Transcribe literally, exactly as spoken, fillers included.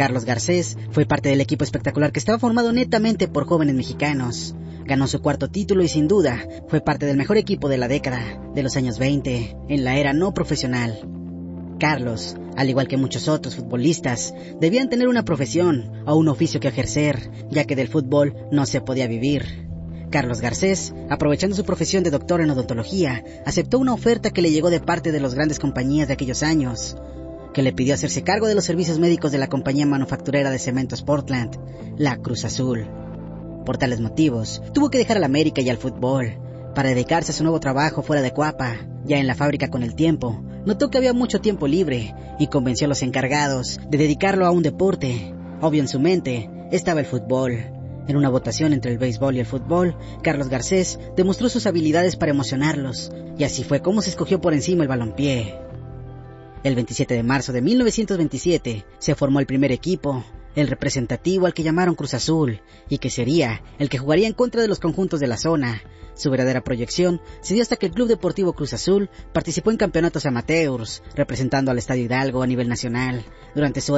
Carlos Garcés fue parte del equipo espectacular que estaba formado netamente por jóvenes mexicanos. Ganó su cuarto título y sin duda fue parte del mejor equipo de la década de los años veinte, en la era no profesional. Carlos, al igual que muchos otros futbolistas, debían tener una profesión o un oficio que ejercer, ya que del fútbol no se podía vivir. Carlos Garcés, aprovechando su profesión de doctor en odontología, aceptó una oferta que le llegó de parte de las grandes compañías de aquellos años, que le pidió hacerse cargo de los servicios médicos de la compañía manufacturera de cementos Portland, la Cruz Azul. Por tales motivos, tuvo que dejar al América y al fútbol, para dedicarse a su nuevo trabajo fuera de Cuapa. Ya en la fábrica, con el tiempo, notó que había mucho tiempo libre y convenció a los encargados de dedicarlo a un deporte. Obvio, en su mente estaba el fútbol. En una votación entre el béisbol y el fútbol, Carlos Garcés demostró sus habilidades para emocionarlos, y así fue como se escogió por encima el balompié. El veintisiete de marzo de mil novecientos veintisiete se formó el primer equipo, el representativo, al que llamaron Cruz Azul, y que sería el que jugaría en contra de los conjuntos de la zona. Su verdadera proyección se dio hasta que el Club Deportivo Cruz Azul participó en campeonatos amateurs, representando al Estadio Hidalgo a nivel nacional. Durante su